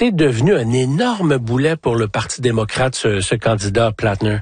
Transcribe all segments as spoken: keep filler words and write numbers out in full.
c'est devenu un énorme boulet pour le Parti démocrate, ce, ce candidat Plattner.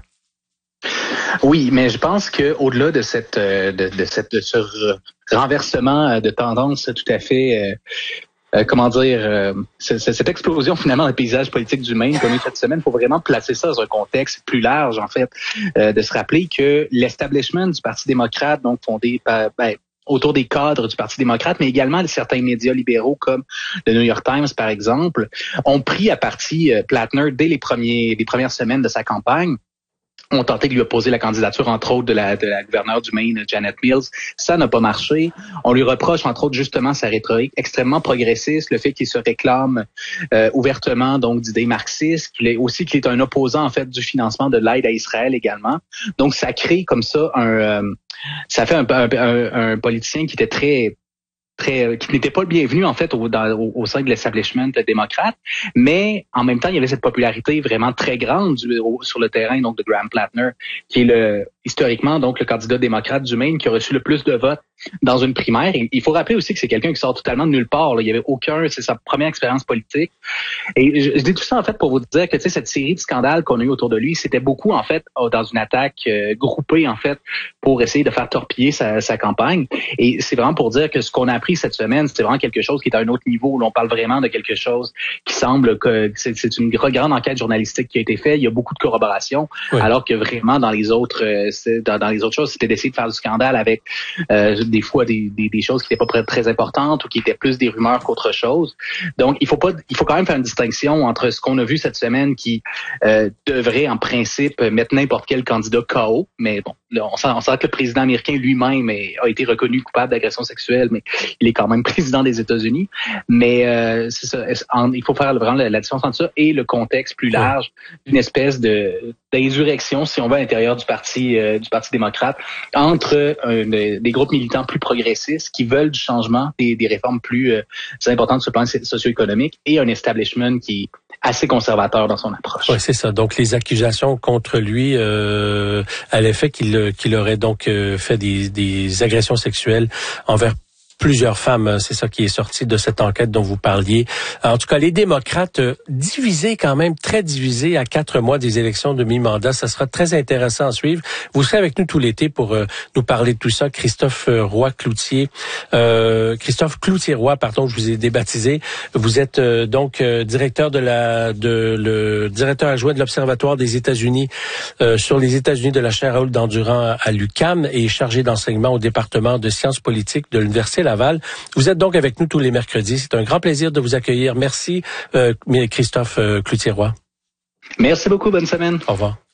Oui, mais je pense que au-delà de cette de, de cette de ce renversement de tendance tout à fait euh, euh, comment dire euh, c- c- cette explosion finalement dans le paysage politique du Maine qu'on a eu cette semaine, il faut vraiment placer ça dans un contexte plus large en fait, euh, de se rappeler que l'establishment du Parti démocrate, donc fondé par ben, autour des cadres du Parti démocrate, mais également de certains médias libéraux comme le New York Times, par exemple, ont pris à partie euh, Plattner dès les premiers les premières semaines de sa campagne. On tenté de lui opposer la candidature, entre autres, de la, de la gouverneure du Maine, Janet Mills. Ça n'a pas marché. On lui reproche, entre autres, justement, sa rhétorique extrêmement progressiste, le fait qu'il se réclame euh, ouvertement donc d'idées marxistes, qu'il est aussi qu'il est un opposant, en fait, du financement de l'aide à Israël également. Donc, ça crée comme ça un... Euh, ça fait un, un, un, un politicien qui était très... Très, qui n'était pas le bienvenu en fait au, dans, au, au sein de l'establishment démocrate, mais en même temps il y avait cette popularité vraiment très grande du, au, sur le terrain donc de Graham Plattner, qui est le historiquement donc le candidat démocrate du Maine qui a reçu le plus de votes dans une primaire. Et il faut rappeler aussi que c'est quelqu'un qui sort totalement de nulle part. Là. Il y avait aucun, c'est sa première expérience politique. Et je, je dis tout ça en fait pour vous dire que tu sais cette série de scandales qu'on a eu autour de lui, c'était beaucoup en fait dans une attaque euh, groupée en fait pour essayer de faire torpiller sa, sa campagne. Et c'est vraiment pour dire que ce qu'on a appris cette semaine, c'était vraiment quelque chose qui est à un autre niveau, où l'on parle vraiment de quelque chose qui semble que c'est, c'est une grande enquête journalistique qui a été faite. Il y a beaucoup de corroboration, oui. Alors que vraiment dans les autres, euh, dans, dans les autres choses, c'était d'essayer de faire du scandale avec euh, des fois des, des, des choses qui n'étaient pas très importantes ou qui étaient plus des rumeurs qu'autre chose. Donc il faut pas, il faut quand même faire une distinction entre ce qu'on a vu cette semaine qui euh, devrait en principe mettre n'importe quel candidat K O, mais bon, là, on sent, on sent que le président américain lui-même est, a été reconnu coupable d'agression sexuelle, mais il est quand même président des États-Unis. Mais euh, c'est ça, en, il faut faire vraiment la, la différence entre ça et le contexte plus large d'une espèce de d'insurrection, si on veut, à l'intérieur du parti euh, du Parti démocrate, entre euh, des, des groupes militants plus progressistes qui veulent du changement, des, des réformes plus euh, importantes sur le plan socio-économique, et un establishment qui est assez conservateur dans son approche. Oui, c'est ça. Donc les accusations contre lui euh, à l'effet qu'il, qu'il aurait donc euh, fait des, des agressions sexuelles envers plusieurs femmes, c'est ça qui est sorti de cette enquête dont vous parliez. En tout cas, les démocrates euh, divisés quand même, très divisés à quatre mois des élections de mi-mandat. Ça sera très intéressant à suivre. Vous serez avec nous tout l'été pour euh, nous parler de tout ça. Christophe Roy-Cloutier, euh, Christophe Cloutier-Roy, pardon, je vous ai débaptisé. Vous êtes euh, donc euh, directeur de la, de le directeur adjoint de l'Observatoire des États-Unis euh, sur les États-Unis de la chaire Raoul Dandurand à l'U Q A M et chargé d'enseignement au département de sciences politiques de l'Université Laval. Vous êtes donc avec nous tous les mercredis. C'est un grand plaisir de vous accueillir. Merci, euh, Christophe euh, Cloutier-Roy. Merci beaucoup. Bonne semaine. Au revoir.